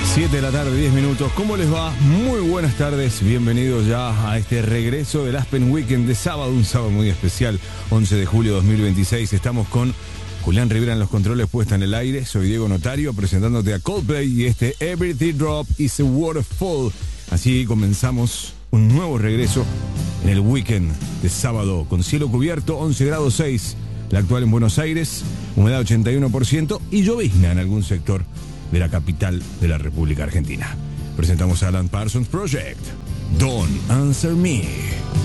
7 de la tarde, 10 minutos. ¿Cómo les va? Muy buenas tardes. Bienvenidos ya a este regreso del Aspen Weekend de sábado. Un sábado muy especial, 11 de julio de 2026. Estamos con Julián Rivera en los controles, puesta en el aire. Soy Diego Notario, presentándote a Coldplay y este Every Teardrop is a Waterfall. Así comenzamos un nuevo regreso en el weekend de sábado, con cielo cubierto, 11 grados 6. La actual en Buenos Aires, humedad 81% y llovizna en algún sector de la capital de la República Argentina. Presentamos a Alan Parsons Project. Don't Answer Me.